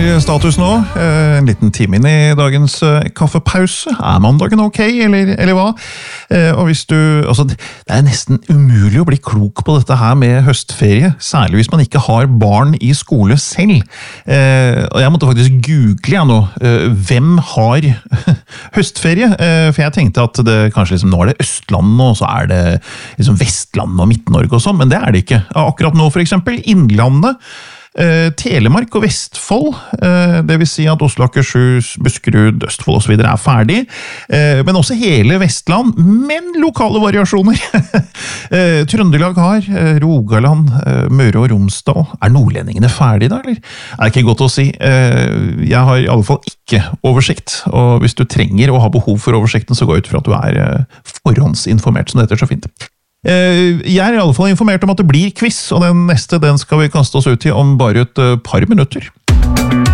status nå? En liten time inn i dagens kaffepause. Mandagen ok, eller hva? Og hvis du, altså, det nesten umulig å bli klok på dette her med høstferie, særlig hvis man ikke har barn i skole selv. Og jeg måtte faktisk google nå, hvem har høstferie? For jeg tenkte at det kanskje liksom, nå det Østlandet, og så det liksom Vestlandet og Midt-Norge og sånn, men det det ikke. Akkurat nå for eksempel, Innlandet, Telemark og Vestfold, det vil si at Oslo, Akershus, Buskerud, Østfold og så videre ferdig, men også hele Vestland, men lokale variasjoner. Trøndelag har, Rogaland, Møre og Romsdal. Nordlendingene ferdige da, eller? Det ikke godt å si. Jeg har i alle fall ikke oversikt, og hvis du trenger å ha behov for oversikten, så gå ut fra at du forhåndsinformert, som det heter så fint. Jeg i alle fall informert om at det blir quiz, og den neste den skal vi kaste oss ut i om bare et par minutter.